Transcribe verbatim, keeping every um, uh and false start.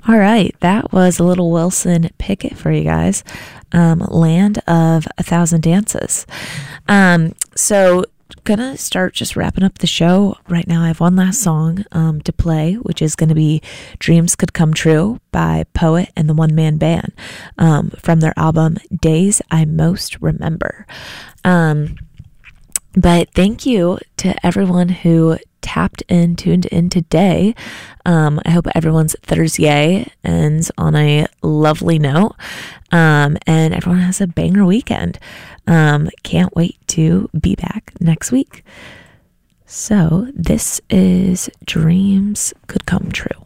All right, that was a little Wilson Pickett for you guys. Um, Land of a Thousand Dances. Um, so gonna start just wrapping up the show right now. I have one last song um, to play, which is going to be Dreams Could Come True by Poet and the One Man Band um, from their album Days I Most Remember. Um, but thank you to everyone who tapped in, tuned in today. Um, I hope everyone's Thursday ends on a lovely note, um, and everyone has a banger weekend. Um, can't wait to be back next week. So this is Dreams Could Come True.